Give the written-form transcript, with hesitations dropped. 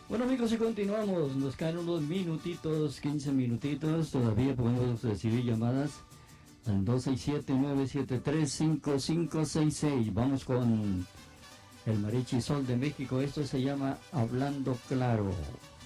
Bueno amigos, y continuamos, nos quedan unos minutitos, 15 minutitos, todavía podemos recibir llamadas al 267-973-5566. Vamos con el Mariachi Sol de México, esto se llama Hablando Claro.